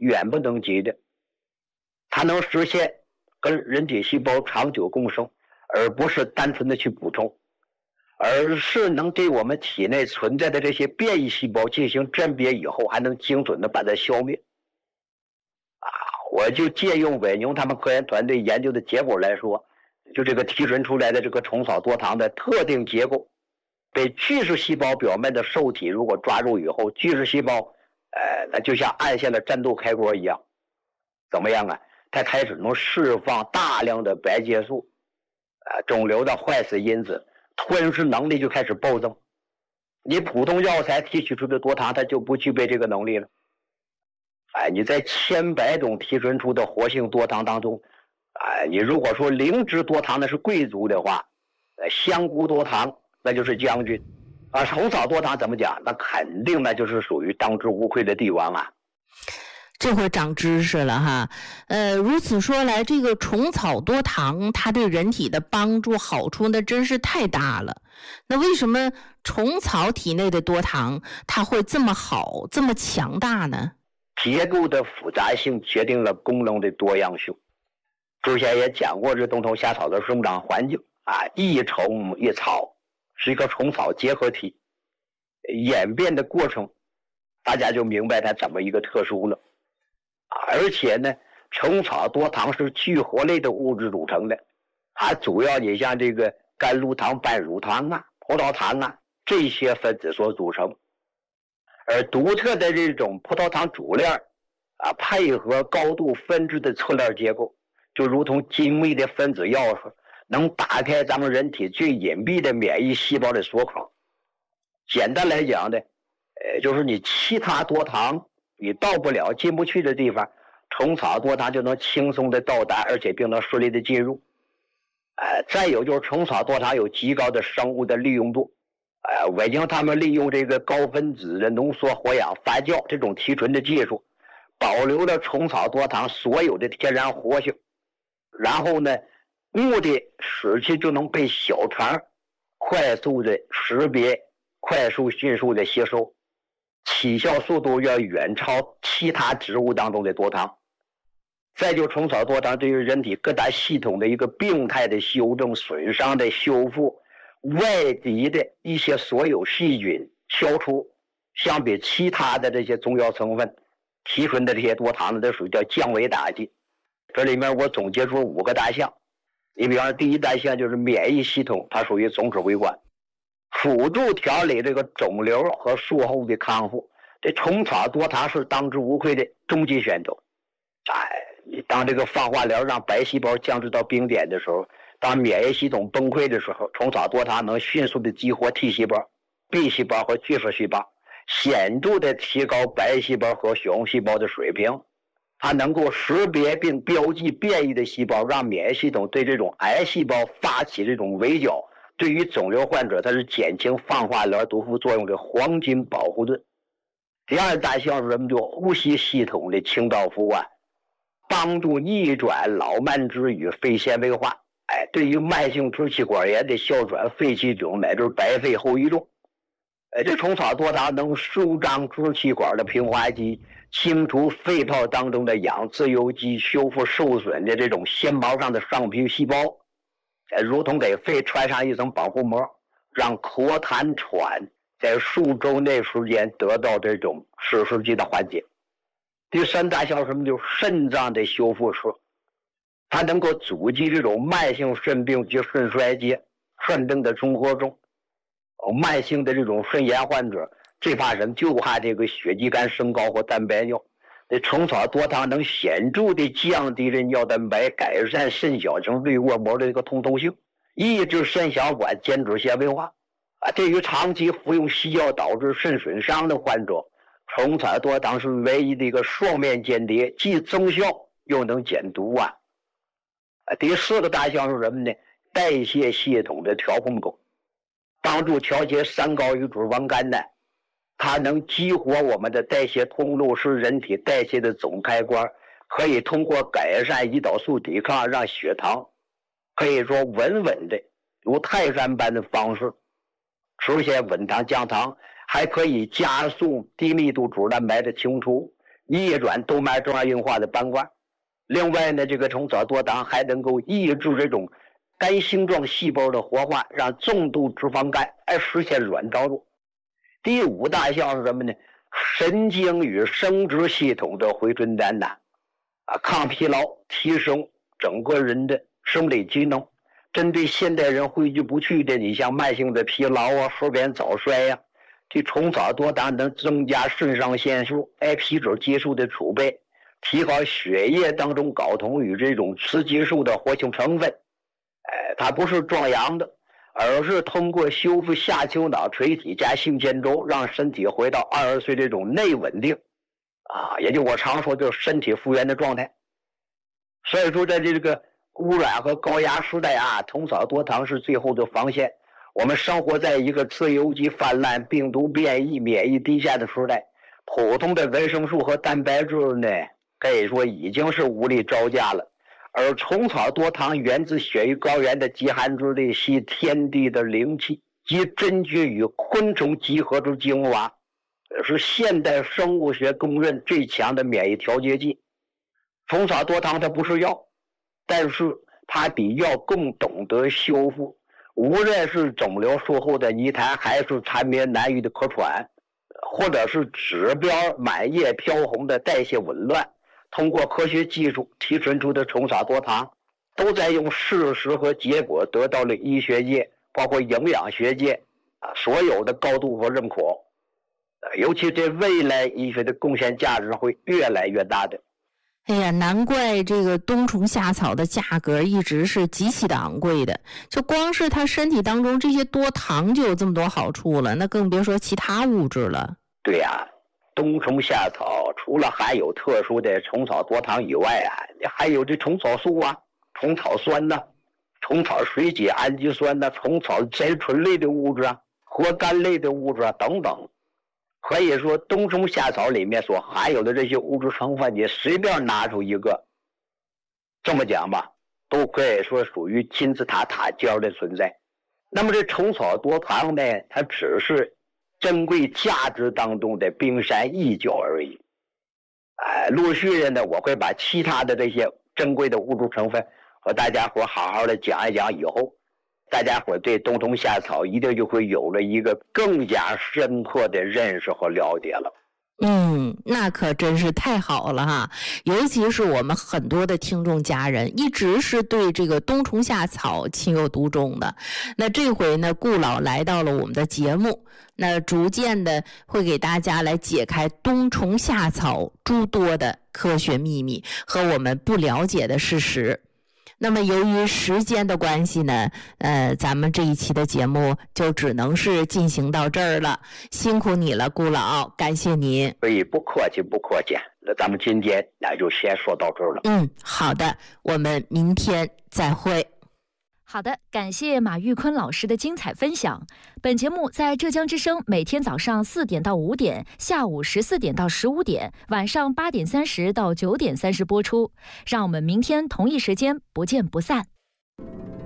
远不能及的。它能实现跟人体细胞长久共生，而不是单纯的去补充，而是能对我们体内存在的这些变异细胞进行甄别以后，还能精准的把它消灭。我就借用韦牛他们科研团队研究的结果来说，就这个提纯出来的这个虫草多糖的特定结构，被巨噬细胞表面的受体如果抓住以后，巨噬细胞那就像按下了战斗开关一样，怎么样啊？它开始能释放大量的白介素，肿瘤的坏死因子，吞噬能力就开始暴增。你普通药材提取出的多糖，它就不具备这个能力了。你在千百种提纯出的活性多糖当中，你如果说灵芝多糖那是贵族的话，香菇多糖那就是将军，虫草多糖怎么讲？那肯定那就是属于当之无愧的帝王啊。 这会长知识了哈。如此说来，这个虫草多糖它对人体的帮助好处那真是太大了。那为什么虫草体内的多糖它会这么好这么强大呢？ 结构的复杂性决定了功能的多样性。之前也讲过这冬虫夏草的生长环境一虫一草是一个虫草结合体，演变的过程大家就明白它怎么一个特殊了。而且呢，虫草多糖是聚合类的物质组成的，它主要你像这个甘露糖、半乳糖葡萄糖这些分子所组成。而独特的这种葡萄糖主链配合高度分支的侧链结构，就如同精密的分子钥匙，能打开咱们人体最隐蔽的免疫细胞的锁口。简单来讲呢，就是你其他多糖你到不了进不去的地方，虫草多糖就能轻松的到达，而且并能顺利的进入。再有就是虫草多糖有极高的生物的利用度。韦牛他们利用这个高分子的浓缩活氧发酵这种提纯的技术，保留了虫草多糖所有的天然活性，然后呢，目的使其就能被小肠快速的识别，快速迅速的吸收，起效速度要远超其他植物当中的多糖。再就虫草多糖对于人体各大系统的一个病态的修正、损伤的修复、外敌的一些所有细菌消除，相比其他的这些中药成分提纯的这些多糖呢，都属于叫降维打击。这里面我总结出5个大项。你比方说第一大项就是免疫系统，它属于总指挥官，辅助调理这个肿瘤和术后的康复。这虫草多糖是当之无愧的终极选择。你当这个放化疗让白细胞降至到冰点的时候，当免疫系统崩溃的时候，虫草多糖能迅速的激活 T 细胞、B 细胞和巨噬细胞，显著的提高白细胞和血红细胞的水平。它能够识别并标记变异的细胞，让免疫系统对这种癌细胞发起这种围剿。对于肿瘤患者，它是减轻放化疗毒副作用的黄金保护盾。第二大项是什么？就呼吸系统的清道夫帮助逆转老慢支与肺纤维化。对于慢性支气管炎的哮喘、肺气肿乃至白肺后遗症，这虫草多糖能舒张支气管的平滑肌，清除肺泡当中的氧自由基，修复受损的这种纤毛上的上皮细胞，如同给肺穿上一层保护膜，让咳痰喘在数周内时间得到这种实时级的缓解。第三大项什么？就是肾脏的修复术，它能够阻击这种慢性肾病及肾衰竭、肾病的综合症。慢性的这种肾炎患者最怕什么？就怕这个血肌酐升高或蛋白尿。这虫草多糖能显著的降低这尿蛋白，改善肾小型滤过膜的这个通透性，抑制肾小管间质纤维化。对于长期服用西药导致肾损伤的患者，虫草多糖是唯一的一个双面间谍，既增效又能减毒第四个大项是什么呢？代谢系统的调控口，帮助调节三高与脂肪肝的，它能激活我们的代谢通路，是人体代谢的总开关，可以通过改善胰岛素抵抗，让血糖可以说稳稳的如泰山般的方式实现稳糖降糖，还可以加速低密度脂蛋白的清除， 逆转动脉粥样硬化的斑块。另外呢，这个虫草多糖还能够抑制这种肝星状细胞的活化，让重度脂肪肝实现软着陆。第5大项是什么呢？神经与生殖系统的回春丹呐，抗疲劳，提升整个人的生理机能。针对现代人挥之不去的，你像慢性的疲劳睡眠早衰呀，这虫草多糖能增加肾上腺素、皮质激素的储备，提高血液当中睾酮与这种雌激素的活性成分。它不是壮阳的，而是通过修复下丘脑垂体加性腺轴，让身体回到20岁这种内稳定也就我常说就是身体复原的状态。所以说在这个污染和高压时代虫草多糖是最后的防线。我们生活在一个自由基泛滥、病毒变异、免疫低下的时代，普通的维生素和蛋白质呢，可以说已经是无力招架了。而虫草多糖源自雪域高原的极寒之地，系天地的灵气，集真菌与昆虫集合之精华，是现代生物学公认最强的免疫调节剂。虫草多糖它不是药，但是它比药更懂得修复，无论是肿瘤术后的泥痰，还是缠绵难愈的咳喘，或者是指标满叶飘红的代谢紊乱，通过科学技术提纯出的虫草多糖，都在用事实和结果得到了医学界包括营养学界所有的高度和认可，尤其对未来医学的贡献价值会越来越大的。 哎呀，难怪这个冬虫夏草的价格一直是极其的昂贵的，就光是它身体当中这些多糖就有这么多好处了，那更别说其他物质了。 对呀，冬虫夏草除了含有特殊的虫草多糖以外还有这虫草素虫草酸虫草水解氨基酸虫草甾醇类的物质核苷类的物质等等。可以说冬虫夏草里面所含有的这些物质成分，你随便拿出一个，这么讲吧，都可以说属于金字塔尖的存在。那么这虫草多糖呢，它只是珍贵价值当中的冰山一角而已。陆续的呢，我会把其他的这些珍贵的物质成分和大家伙好好的讲一讲，以后大家伙对冬虫夏草一定就会有了一个更加深刻的认识和了解了。 那可真是太好了哈！尤其是我们很多的听众家人一直是对这个冬虫夏草情有独钟的。那这回呢，顾老来到了我们的节目，那逐渐的会给大家来解开冬虫夏草诸多的科学秘密和我们不了解的事实。那么由于时间的关系呢，咱们这一期的节目就只能是进行到这儿了，辛苦你了，顾老，感谢您。 所以不客气。那咱们今天就先说到这儿了。 好的，我们明天再会。 好的，感谢马玉坤老师的精彩分享。本节目在浙江之声每天早上4点到5点，下午14点到15点，晚上8点30到9点30播出。让我们明天同一时间不见不散。